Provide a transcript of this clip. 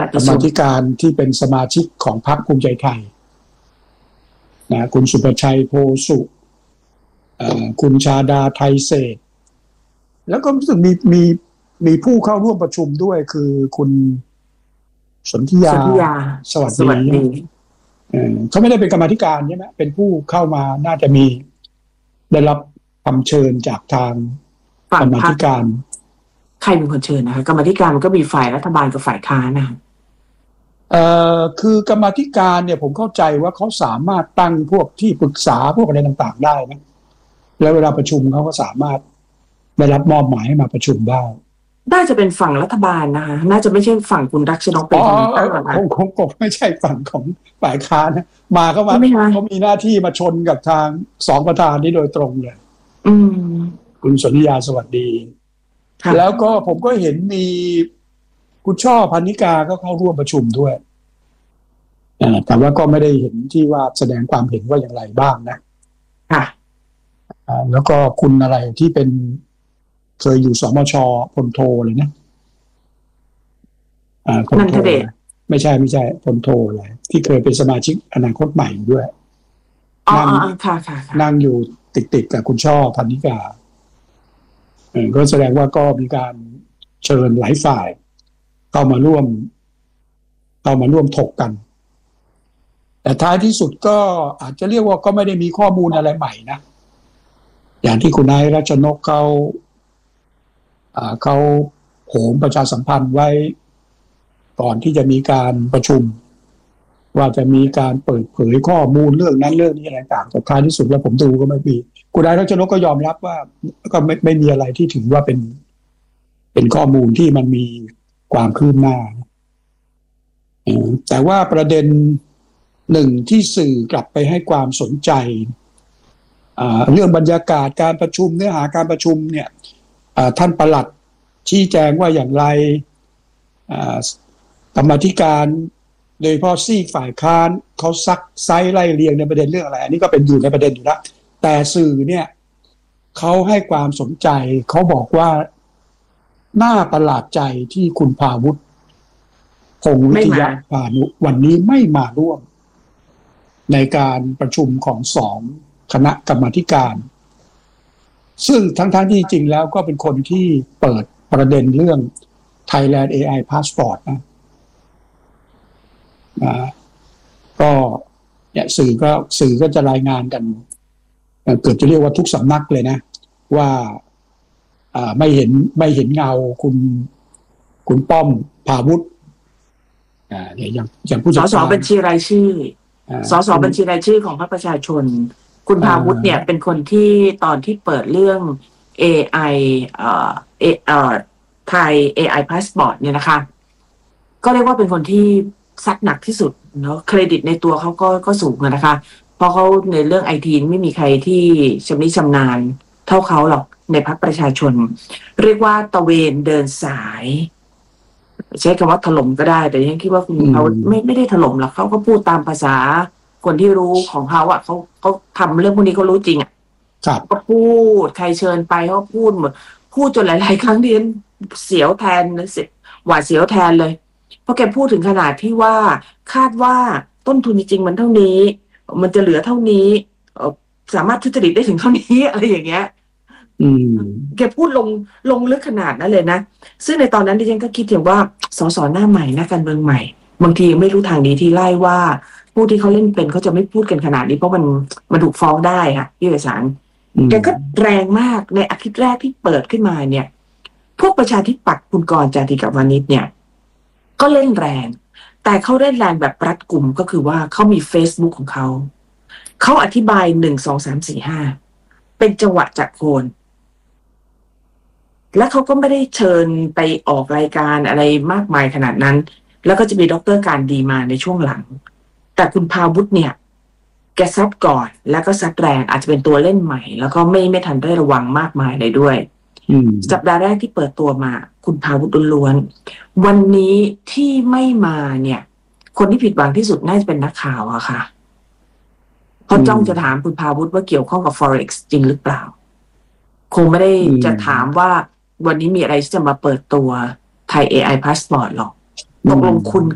กรรมาธิการที่เป็นสมาชิกของพรรคภูมิใจไทยนะคุณสุประชัยโพสุคุณชาดาไทยเศรษฐ์แล้วก็รู้สึกมีผู้เข้าร่วมประชุมด้วยคือคุณสนธิยาสวัสดีเขาไม่ได้เป็นกรรมาธิการใช่ไหมเป็นผู้เข้ามาน่าจะมีได้รับคำเชิญจากทางกรรมาธิการใครเป็นคนเชิญนะคะกรรมาธิการมันก็มีฝ่ายรัฐบาลกับฝ่ายค้านนะคะคือกรรมาธิการเนี่ยผมเข้าใจว่าเขาสามารถตั้งพวกที่ปรึกษาพวกอะไรต่างๆได้นะแล้วเวลาประชุมเขาก็สามารถได้รับมอบหมายให้มาประชุมได้น่าจะเป็นฝั่งรัฐบาลนะคะน่าจะไม่ใช่ฝั่งคุณรักชนกเป็นคนตั้งหรอกนะคงไม่ใช่ฝั่งของฝ่ายค้านนะมาเขามีหน้าที่มาชนกับทางสองประธานนี้โดยตรงเลยคุณสนธิยาสวัสดีแล้วก็ผมก็เห็นมีคุณช่อพรรณิกาก็เข้าร่วมประชุมด้วยแต่ว่าก็ไม่ได้เห็นที่ว่าแสดงความเห็นว่าอย่างไรบ้างนะแล้วก็คุณอะไรที่เป็นเคยอยู่สมช.พลโทเลยนะพลโทไม่ใช่พลโทอะไรที่เคยเป็นสมาชิกอนาคตใหม่ด้วยนั่งอยู่ติดกับคุณช่อพรรณิกาก็แสดงว่าก็มีการเชิญหลายฝ่ายเข้ามาร่วมถกกันแต่ท้ายที่สุดก็อาจจะเรียกว่าก็ไม่ได้มีข้อมูลอะไรใหม่นะอย่างที่คุณนายรัชนกเขาโหมประชาสัมพันธ์ไว้ก่อนที่จะมีการประชุมว่าจะมีการเปิดเผยข้อมูลเรื่องนั้นเรื่องนี้อะไรต่างแต่ท้ายที่สุดแล้วผมดูก็ไม่มีคุณนายรัชนกก็ยอมรับว่าก็ไม่มีอะไรที่ถือว่าเป็นข้อมูลที่มันมีความคืบหน้าแต่ว่าประเด็นหนึ่งที่สื่อกลับไปให้ความสนใจเรื่องบรรยากาศการประชุมเนื้อหาการประชุมเนี่ยท่านปลัดชี้แจงว่าอย่างไรกรรมาธิการโดยเฉพาะซีกฝ่ายค้านเขาซักไซไล่เรียงในประเด็นเรื่องอะไรอันนี้ก็เป็นอยู่ในประเด็นอยู่แล้วแต่สื่อเนี่ยเขาให้ความสนใจเขาบอกว่าน่าประหลาดใจที่คุณภาวุฒิพงษ์วิทยาพานุวันนี้ไม่มาร่วมในการประชุมของสองคณะกรรมาธิการซึ่งทั้งที่จริงแล้วก็เป็นคนที่เปิดประเด็นเรื่อง Thailand AI Passport ก็เนี่ยสื่อก็จะรายงานกันเกือบจะเรียกว่าทุกสำนักเลยนะว่าไม่เห็นเงาคุณป้อมภาวุฒิเนี่ยอย่างผู้จัดการสสบัญชีรายชื่อสสบัญชีรายชื่อของพรรคประชาชนคุณภาวุฒิเนี่ยเป็นคนที่ตอนที่เปิดเรื่อง AI Thai AI Passport เนี่ยนะคะก็เรียกว่าเป็นคนที่ซัดหนักที่สุดเนาะเครดิตในตัวเขาก็สูงนะคะเพราะเขาในเรื่องไอทีไม่มีใครที่ชำนิชำนาญเท่าเขาหรอกในพรรคประชาชนเรียกว่าตะเวนเดินสายใช้คำว่าถล่มก็ได้แต่ยังคิดว่าคุณเขาไม่ได้ถล่มหรอกเขาก็พูดตามภาษาคนที่รู้ของเขาอ่ะเขาทำเรื่องพวกนี้เขารู้จริงอ่ะก็พูดใครเชิญไปเขาพูดหมดพูดจนหลายๆครั้งที่เสียวแทนหวาดเสียวแทนเลยเพราะแกพูดถึงขนาดที่ว่าคาดว่าต้นทุนจริงๆมันเท่านี้มันจะเหลือเท่านี้สามารถทุจริตได้ถึงเท่านี้อะไรอย่างเงี้ยแกพูดลงลึกขนาดนั้นเลยนะซึ่งในตอนนั้นดิฉันก็คิดถึงว่าสสหน้าใหม่นักการเมืองใหม่บางทีไม่รู้ทางดีที่ไล่ว่าผู้ที่เขาเล่นเป็นเขาจะไม่พูดกันขนาดนี้เพราะมันถูกฟ้องได้ค่ะที่ศาลแกก็แรงมากในอาทิตย์แรกที่เปิดขึ้นมาเนี่ยพวกประชาธิปัตย์คุณกรณ์ จาติกวานิชเนี่ยก็เล่นแรงแต่เขาเล่นแรงแบบรัดกุมก็คือว่าเขามี Facebook ของเขาอธิบาย1 2 3 4 5เป็นจังหวะจากโคนและเขาก็ไม่ได้เชิญไปออกรายการอะไรมากมายขนาดนั้นแล้วก็จะมีดร.การดีมาในช่วงหลังแต่คุณภาวุฒิเนี่ยแกซัดก่อนแล้วก็ซัดแรงอาจจะเป็นตัวเล่นใหม่แล้วก็ไม่ทันได้ระวังมากมายเลยด้วยสัปดาห์แรกที่เปิดตัวมาคุณภาวุฒิล้วนวันนี้ที่ไม่มาเนี่ยคนที่ผิดหวังที่สุดน่าจะเป็นนักข่าวอะค่ะเพราะจ้องจะถามคุณภาวุฒิว่าเกี่ยวข้องกับ Forex จริงหรือเปล่าคงไม่ได้จะถามว่าวันนี้มีอะไรที่จะมาเปิดตัว Thai AI Passport หรอกตกลงคุณ